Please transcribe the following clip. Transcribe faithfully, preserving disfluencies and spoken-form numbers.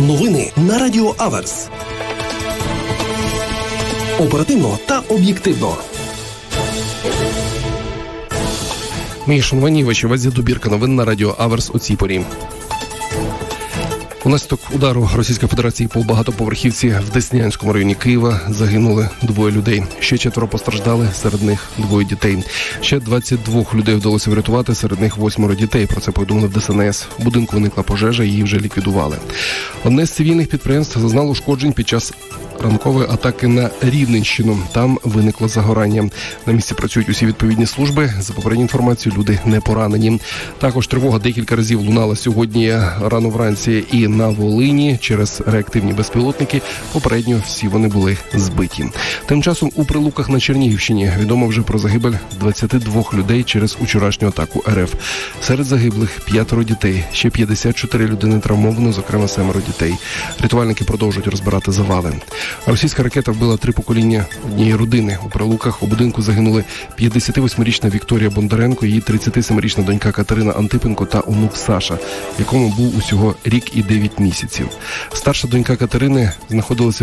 Новини на Радіо Аверс. Оперативно та об'єктивно. Мої шановані вечівазі, добірка новин на Радіо Аверс у цій порі. Унаслідок удару Російської Федерації по багатоповерхівці в Деснянському районі Києва загинули двоє людей. Ще четверо постраждали, серед них двоє дітей. Ще двадцять двох людей вдалося врятувати, серед них восьмеро дітей. Про це повідомили в Де Ес Ен Ес. В будинку виникла пожежа, її вже ліквідували. Одне з цивільних підприємств зазнало ушкоджень під час ранкової атаки на Рівненщину. Там виникло загорання. На місці працюють усі відповідні служби. За попередньою інформацією, люди не поранені. Також тривога декілька разів лунала сьогодні рано вранці і на Волині через реактивні безпілотники. Попередньо всі вони були збиті. Тим часом у Прилуках на Чернігівщині відомо вже про загибель двадцяти двох людей через вчорашню атаку Ер Еф. Серед загиблих п'ятеро дітей. Ще п'ятдесят чотири людини травмовано, зокрема семеро дітей. Рятувальники продовжують розбирати завали. Російська ракета вбила три покоління однієї родини. У Прилуках у будинку загинули п'ятдесятивосьмирічна Вікторія Бондаренко, її тридцятисемирічна донька Катерина Антипенко та онук Саша, якому був усього рік і дев'ять місяців. Старша донька Катерини знаходилася